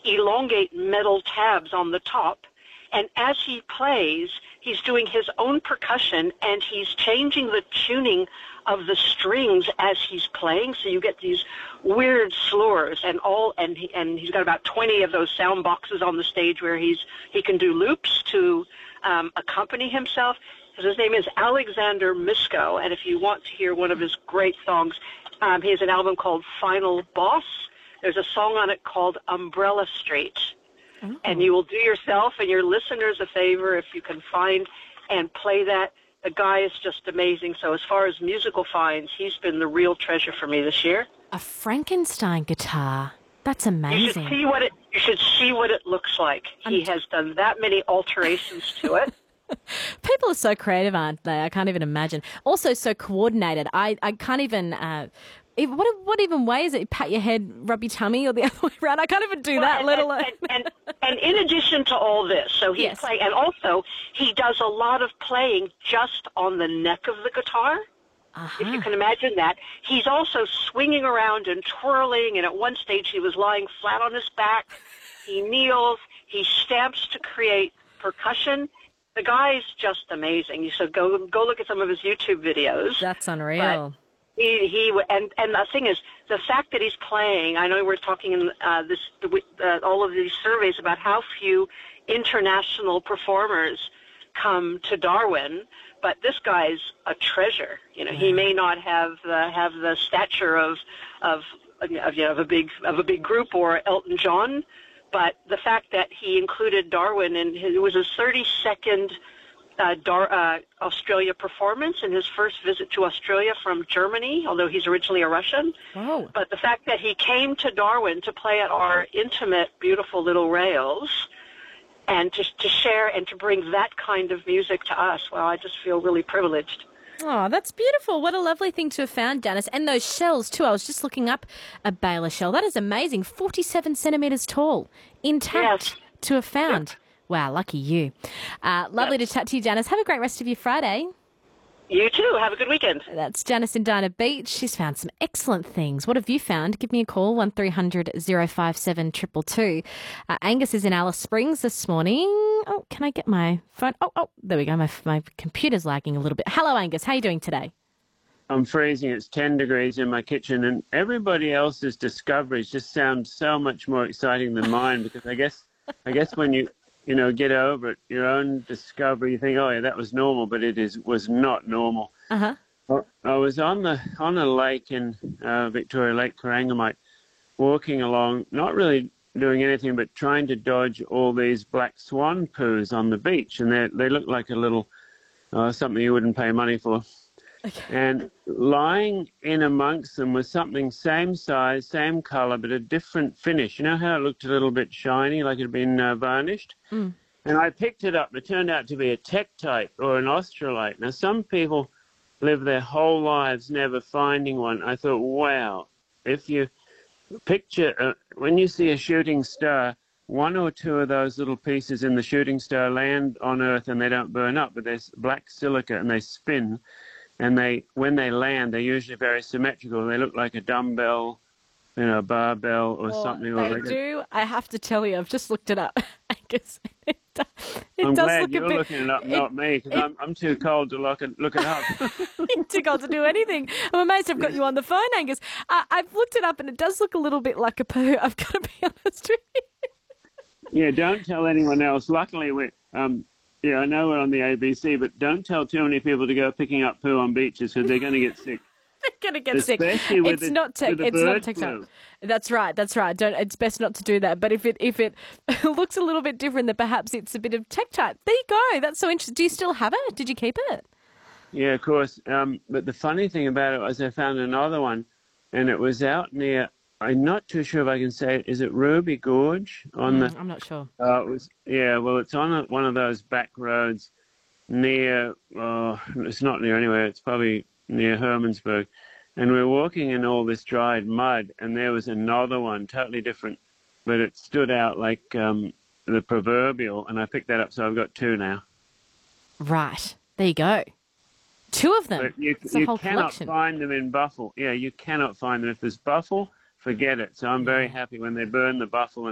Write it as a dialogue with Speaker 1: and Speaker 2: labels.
Speaker 1: elongate metal tabs on the top. And as he plays, he's doing his own percussion, and he's changing the tuning of the strings as he's playing. So you get these weird slurs, and he's got about 20 of those sound boxes on the stage where he can do loops to accompany himself. His name is Alexander Misko, and if you want to hear one of his great songs, he has an album called Final Boss. There's a song on it called Umbrella Street. Oh. And you will do yourself and your listeners a favor if you can find and play that. The guy is just amazing. So as far as musical finds, he's been the real treasure for me this year.
Speaker 2: A Frankenstein guitar. That's amazing.
Speaker 1: You should see what it looks like. He has done that many alterations to it.
Speaker 2: People are so creative, aren't they? I can't even imagine. Also so coordinated. I can't even... what even way is it? Pat your head, rub your tummy, or the other way around? I can't even do that, let alone...
Speaker 1: And in addition to all this, so he's playing, and also he does a lot of playing just on the neck of the guitar. Uh-huh. If you can imagine that. He's also swinging around and twirling, and at one stage he was lying flat on his back. He kneels, he stamps to create percussion. The guy's just amazing. So go look at some of his YouTube videos.
Speaker 2: That's unreal.
Speaker 1: But and the thing is, the fact that he's playing, I know we're talking in all of these surveys about how few international performers come to Darwin, but this guy's a treasure. You know, he may not have the stature of a big group or Elton John, but the fact that he included Darwin in it was his 32nd Australia performance in his first visit to Australia from Germany, although he's originally a Russian.
Speaker 2: Wow.
Speaker 1: But the fact that he came to Darwin to play at our intimate, beautiful little rails and to share and to bring that kind of music to us, well, I just feel really privileged.
Speaker 2: Oh, that's beautiful. What a lovely thing to have found, Janice. And those shells, too. I was just looking up a Baylor shell. That is amazing. 47 centimetres tall, intact to have found. Yep. Wow, lucky you. Lovely to chat to you, Janice. Have a great rest of your Friday.
Speaker 1: You too. Have a good weekend.
Speaker 2: That's Janice in Dinah Beach. She's found some excellent things. What have you found? Give me a call, 1300 057 222. Angus is in Alice Springs this morning. Oh, can I get my phone? Oh, there we go. My computer's lagging a little bit. Hello, Angus. How are you doing today?
Speaker 3: I'm freezing. It's 10 degrees in my kitchen, and everybody else's discoveries just sound so much more exciting than mine, because I guess when you get over it, your own discovery, you think, oh, yeah, that was normal, but was not normal.
Speaker 2: Uh-huh.
Speaker 3: I was on a lake in Victoria, Lake Corangamite, walking along, not really doing anything but trying to dodge all these black swan poos on the beach, and they look like a little something you wouldn't pay money for.
Speaker 2: Okay.
Speaker 3: And lying in amongst them was something same size, same colour, but a different finish. You know how it looked a little bit shiny, like it had been varnished?
Speaker 2: Mm.
Speaker 3: And I picked it up. It turned out to be a tektite or an australite. Now, some people live their whole lives never finding one. I thought, wow, if you picture, when you see a shooting star, one or two of those little pieces in the shooting star land on Earth and they don't burn up, but there's black silica and they spin. And when they land, they're usually very symmetrical. They look like a dumbbell, a barbell or something.
Speaker 2: They do. I have to tell you, I've just looked it up. Angus,
Speaker 3: I'm glad you're looking it up, not me, because I'm too cold to look it up.
Speaker 2: You're too cold to do anything. I'm amazed I've got you on the phone, Angus. I've looked it up, and it does look a little bit like a poo. I've got to be honest with you.
Speaker 3: Yeah, don't tell anyone else. Luckily, I know we're on the ABC, but don't tell too many people to go picking up poo on beaches, because they're going to get sick.
Speaker 2: They're going to get sick.
Speaker 3: It's not
Speaker 2: TikTok. That's right. It's best not to do that. But if it looks a little bit different, then perhaps it's a bit of tektite. There you go. That's so interesting. Do you still have it? Did you keep it?
Speaker 3: Yeah, of course. But the funny thing about it was I found another one, and it was out near. I'm not too sure if I can say it. Is it Ruby Gorge on the?
Speaker 2: I'm not sure.
Speaker 3: It's on one of those back roads near. It's not near anywhere. It's probably near Hermansburg, and we're walking in all this dried mud, and there was another one, totally different, but it stood out like the proverbial, and I picked that up, so I've got two now.
Speaker 2: Right, there you go. Two of them.
Speaker 3: But you cannot find them in Buffle. Yeah, you cannot find them. If there's Buffle, forget it. So I'm very happy when they burn the Buffle